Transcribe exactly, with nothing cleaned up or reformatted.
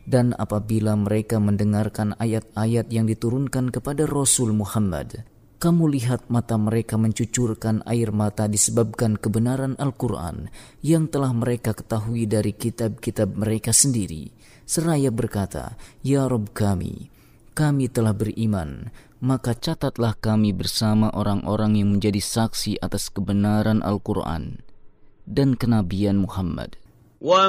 Dan apabila mereka mendengarkan ayat-ayat yang diturunkan kepada Rasul Muhammad, kamu lihat mata mereka mencucurkan air mata disebabkan kebenaran Al-Quran yang telah mereka ketahui dari kitab-kitab mereka sendiri. Seraya berkata, "Ya Rabb kami, kami telah beriman, maka catatlah kami bersama orang-orang yang menjadi saksi atas kebenaran Al-Quran dan kenabian Muhammad."